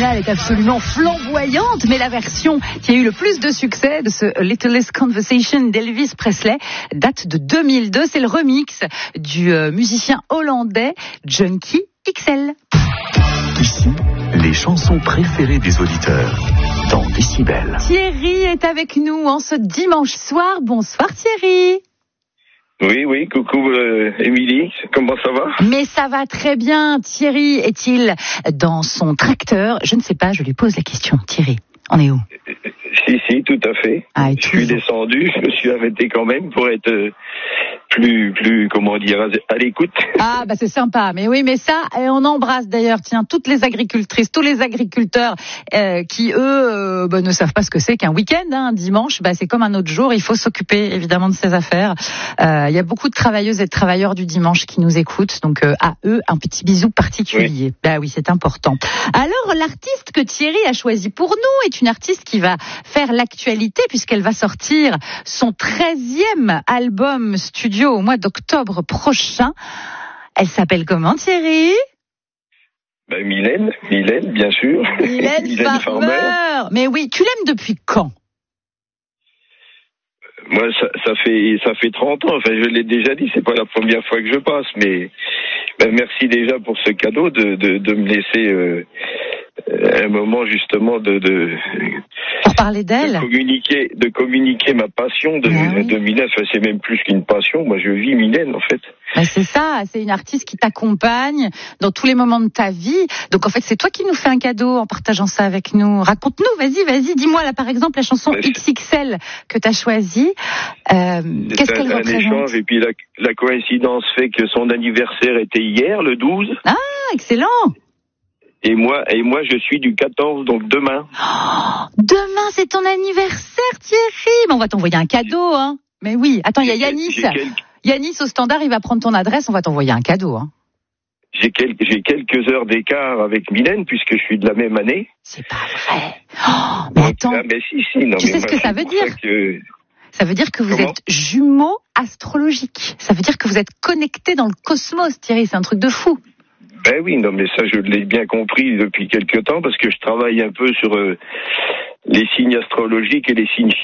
l'original est absolument flamboyante, mais la version qui a eu le plus de succès de ce Littlest Conversation d'Elvis Presley date de 2002. C'est le remix du musicien hollandais Junkie XL. Ici, les chansons préférées des auditeurs dans Décibel. Thierry est avec nous en ce dimanche soir. Bonsoir Thierry. Oui, coucou Émilie, comment ça va? Mais ça va très bien. Thierry est-il dans son tracteur? Je ne sais pas, je lui pose la question. Thierry, on est où? Si, tout à fait. Je suis descendu, je me suis arrêté quand même pour être plus, comment dire, à l'écoute. Ah, bah c'est sympa. Mais oui, mais ça, on embrasse d'ailleurs, tiens, toutes les agricultrices, tous les agriculteurs qui, eux, ne savent pas ce que c'est qu'un week-end, un dimanche. Bah, c'est comme un autre jour. Il faut s'occuper, évidemment, de ses affaires. Il y a beaucoup de travailleuses et de travailleurs du dimanche qui nous écoutent. Donc, à eux, un petit bisou particulier. Oui. Bah oui, c'est important. Alors, l'artiste que Thierry a choisi pour nous est une artiste qui va faire l'actualité puisqu'elle va sortir son 13e album studio au mois d'octobre prochain. Elle s'appelle comment, Thierry? Mylène, bien sûr. Mylène Farmer. Mais oui, tu l'aimes depuis quand? Moi, ça fait 30 ans. Enfin, je l'ai déjà dit, c'est pas la première fois que je passe, mais merci déjà pour ce cadeau de me laisser un moment justement pour parler d'elle, de communiquer ma passion de Mylène. Enfin, c'est même plus qu'une passion. Moi, je vis Mylène en fait. C'est ça, c'est une artiste qui t'accompagne dans tous les moments de ta vie. Donc en fait, c'est toi qui nous fais un cadeau en partageant ça avec nous. Raconte-nous, vas-y, dis-moi là par exemple la chanson XXL que tu as choisie. Qu'est-ce qu'elle représente? Un échange et puis la coïncidence fait que son anniversaire était hier, le 12. Ah, excellent. Et moi, je suis du 14, donc demain. Oh, demain, c'est ton anniversaire, Thierry. Mais on va t'envoyer un cadeau, hein. Mais oui. Attends, il y a Yanis. Yanis au standard, il va prendre ton adresse. On va t'envoyer un cadeau, hein. J'ai quelques heures d'écart avec Mylène puisque je suis de la même année. C'est pas vrai. Oh, mais attends. Tu sais ce que ça veut dire? Ça veut dire que vous êtes jumeaux astrologiques. Ça veut dire que vous êtes connectés dans le cosmos, Thierry. C'est un truc de fou. Ben oui, non, mais ça, je l'ai bien compris depuis quelque temps parce que je travaille un peu sur les signes astrologiques et les signes